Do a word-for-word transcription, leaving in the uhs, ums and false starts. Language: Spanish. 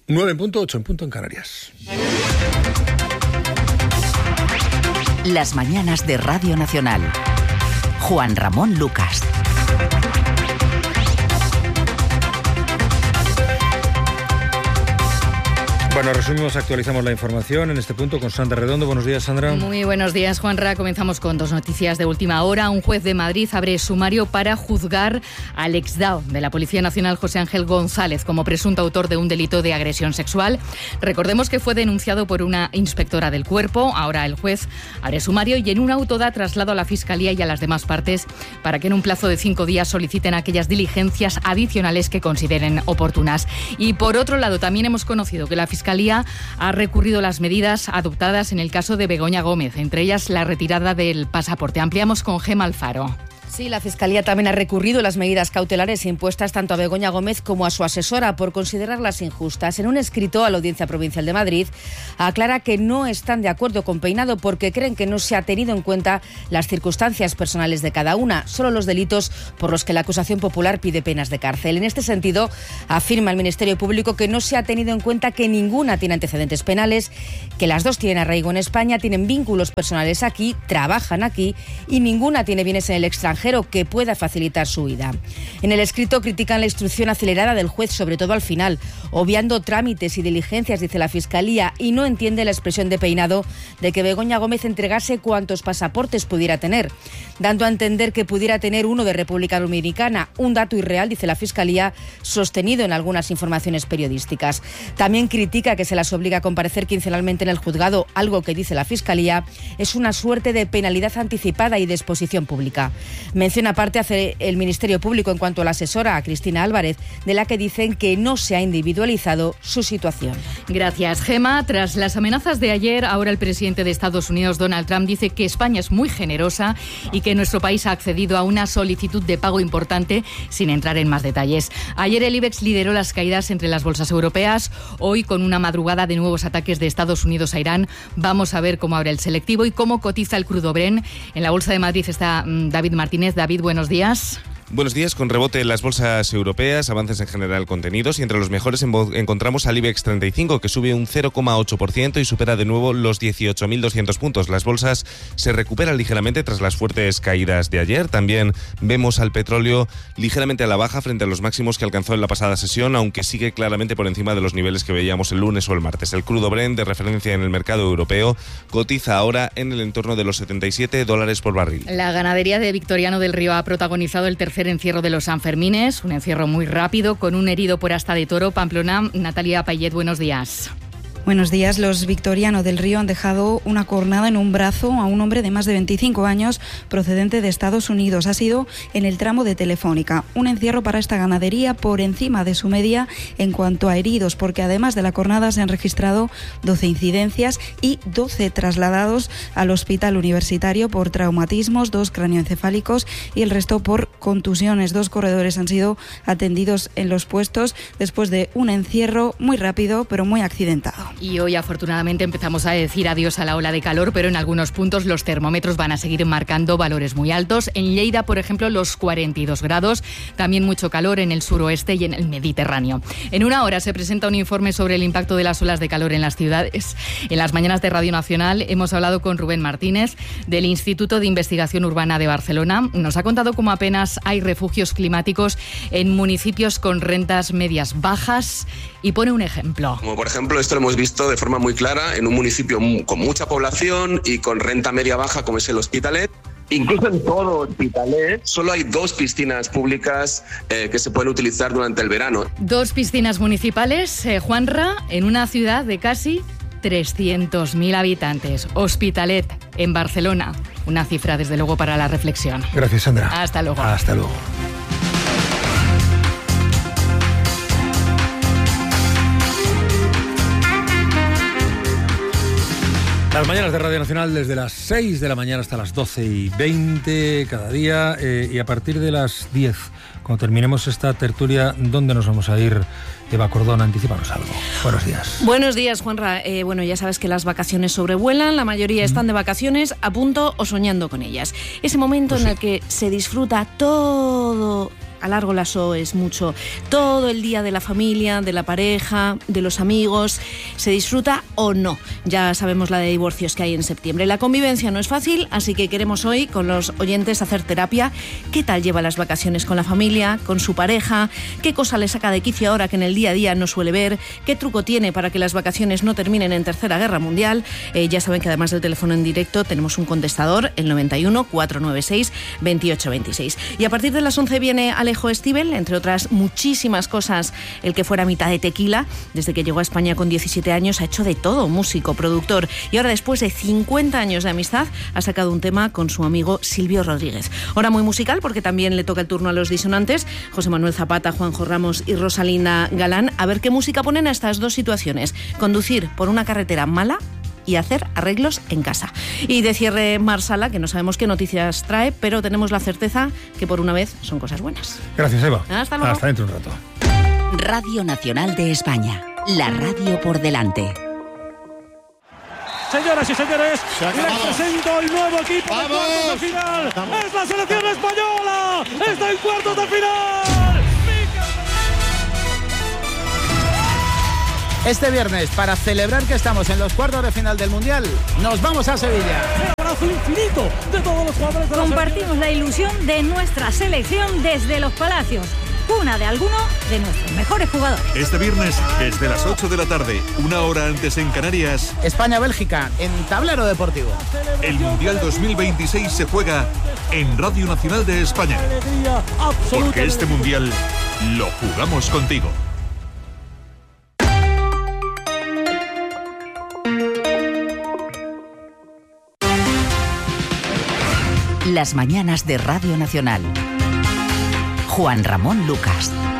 nueve en punto, ocho en punto en Canarias. Las mañanas de Radio Nacional. Juan Ramón Lucas. Bueno, resumimos, actualizamos la información en este punto con Sandra Redondo. Buenos días, Sandra. Muy buenos días, Juanra. Comenzamos con dos noticias de última hora. Un juez de Madrid abre sumario para juzgar al exdao de la Policía Nacional, José Ángel González, como presunto autor de un delito de agresión sexual. Recordemos que fue denunciado por una inspectora del cuerpo. Ahora el juez abre sumario y en un auto da traslado a la Fiscalía y a las demás partes para que en un plazo de cinco días soliciten aquellas diligencias adicionales que consideren oportunas. Y por otro lado, también hemos conocido que la Fiscalía Fiscalía ha recurrido las medidas adoptadas en el caso de Begoña Gómez, entre ellas la retirada del pasaporte. Ampliamos con Gemma Alfaro. Sí, la Fiscalía también ha recurrido las medidas cautelares impuestas tanto a Begoña Gómez como a su asesora por considerarlas injustas. En un escrito a la Audiencia Provincial de Madrid aclara que no están de acuerdo con Peinado porque creen que no se ha tenido en cuenta las circunstancias personales de cada una, solo los delitos por los que la acusación popular pide penas de cárcel. En este sentido, afirma el Ministerio Público que no se ha tenido en cuenta que ninguna tiene antecedentes penales, que las dos tienen arraigo en España, tienen vínculos personales aquí, trabajan aquí y ninguna tiene bienes en el extranjero que pueda facilitar su huida. En el escrito critican la instrucción acelerada del juez, sobre todo al final, obviando trámites y diligencias, dice la Fiscalía, y no entiende la expresión de Peinado de que Begoña Gómez entregase cuantos pasaportes pudiera tener, dando a entender que pudiera tener uno de República Dominicana, un dato irreal, dice la Fiscalía, sostenido en algunas informaciones periodísticas. También critica que se las obliga a comparecer quincenalmente en el juzgado, algo que, dice la Fiscalía, es una suerte de penalidad anticipada y de exposición pública. Menciona aparte hace el Ministerio Público en cuanto a la asesora, a Cristina Álvarez, de la que dicen que no se ha individualizado su situación. Gracias, Gemma. Tras las amenazas de ayer, ahora el presidente de Estados Unidos, Donald Trump, dice que España es muy generosa y que nuestro país ha accedido a una solicitud de pago importante, sin entrar en más detalles. Ayer el IBEX lideró las caídas entre las bolsas europeas, hoy con una madrugada de nuevos ataques de Estados Unidos a Irán. Vamos a ver cómo abre el selectivo y cómo cotiza el crudo Brent. En la Bolsa de Madrid está mm, David Martínez. David, buenos días. Buenos días. Con rebote en las bolsas europeas, avances en general contenidos y entre los mejores encontramos al IBEX treinta y cinco que sube un cero coma ocho por ciento y supera de nuevo los dieciocho mil doscientos puntos. Las bolsas se recuperan ligeramente tras las fuertes caídas de ayer. También vemos al petróleo ligeramente a la baja frente a los máximos que alcanzó en la pasada sesión, aunque sigue claramente por encima de los niveles que veíamos el lunes o el martes. El crudo Brent, de referencia en el mercado europeo, cotiza ahora en el entorno de los setenta y siete dólares por barril. La ganadería de Victoriano del Río ha protagonizado el tercer encierro de los Sanfermines, un encierro muy rápido con un herido por asta de toro. Pamplona, Natalia Payet, buenos días. Buenos días. Los Victoriano del Río han dejado una cornada en un brazo a un hombre de más de veinticinco años procedente de Estados Unidos. Ha sido en el tramo de Telefónica. Un encierro para esta ganadería por encima de su media en cuanto a heridos, porque además de la cornada se han registrado doce incidencias y doce trasladados al hospital universitario por traumatismos, dos cráneoencefálicos y el resto por contusiones. Dos corredores han sido atendidos en los puestos después de un encierro muy rápido pero muy accidentado. Y hoy afortunadamente empezamos a decir adiós a la ola de calor, pero en algunos puntos los termómetros van a seguir marcando valores muy altos. En Lleida, por ejemplo, los cuarenta y dos grados, también mucho calor en el suroeste y en el Mediterráneo. En una hora se presenta un informe sobre el impacto de las olas de calor en las ciudades. En las mañanas de Radio Nacional hemos hablado con Rubén Martínez del Instituto de Investigación Urbana de Barcelona. Nos ha contado cómo apenas hay refugios climáticos en municipios con rentas medias bajas y pone un ejemplo. Como por ejemplo, esto lo hemos visto de forma muy clara en un municipio con mucha población y con renta media baja como es el Hospitalet. Incluso en todo Hospitalet solo hay dos piscinas públicas eh, que se pueden utilizar durante el verano. Dos piscinas municipales, eh, Juanra, en una ciudad de casi trescientos mil habitantes. Hospitalet, en Barcelona. Una cifra, desde luego, para la reflexión. Gracias, Sandra. Hasta luego. Hasta luego. Las mañanas de Radio Nacional desde las seis de la mañana hasta las doce y veinte cada día eh, y a partir de las diez, cuando terminemos esta tertulia, ¿dónde nos vamos a ir? Eva Cordón, anticípanos algo. Buenos días. Buenos días, Juanra. Eh, bueno, ya sabes que las vacaciones sobrevuelan, la mayoría están de vacaciones, a punto o soñando con ellas. Ese momento pues en sí. el que se disfruta todo a largo lazo es mucho. Todo el día de la familia, de la pareja, de los amigos, ¿se disfruta o no? Ya sabemos la de divorcios que hay en septiembre. La convivencia no es fácil, así que queremos hoy con los oyentes hacer terapia. ¿Qué tal lleva las vacaciones con la familia, con su pareja? ¿Qué cosa le saca de quicio ahora que en el día a día no suele ver? ¿Qué truco tiene para que las vacaciones no terminen en Tercera Guerra Mundial? Eh, ya saben que además del teléfono en directo tenemos un contestador, el noventa y uno, cuatrocientos noventa y seis, veintiocho veintiséis. Y a partir de las once viene Alejo Stivel, entre otras muchísimas cosas, el que fuera mitad de tequila. Desde que llegó a España con diecisiete años ha hecho de todo, músico, productor, y ahora después de cincuenta años de amistad ha sacado un tema con su amigo Silvio Rodríguez. Hora muy musical porque también le toca el turno a los disonantes, José Manuel Zapata, Juanjo Ramos y Rosalinda Galán, a ver qué música ponen a estas dos situaciones: conducir por una carretera mala y hacer arreglos en casa. Y de cierre, Mar Sala, que no sabemos qué noticias trae, pero tenemos la certeza que por una vez son cosas buenas. Gracias, Eva. Hasta luego. Hasta dentro de un rato. Radio Nacional de España, la radio por delante. Señoras y señores, les presento el nuevo equipo de cuartos de final. ¡Es la selección española! ¡Está en cuartos de final! Este viernes, para celebrar que estamos en los cuartos de final del Mundial, nos vamos a Sevilla. Un abrazo infinito de todos los jugadores de la Compartimos la ilusión de nuestra selección desde los Palacios, cuna de alguno de nuestros mejores jugadores. Este viernes, desde las ocho de la tarde, una hora antes en Canarias, España-Bélgica, en Tablero Deportivo. El Mundial dos mil veintiséis se juega en Radio Nacional de España. Porque este Mundial lo jugamos contigo. Las mañanas de Radio Nacional. Juan Ramón Lucas.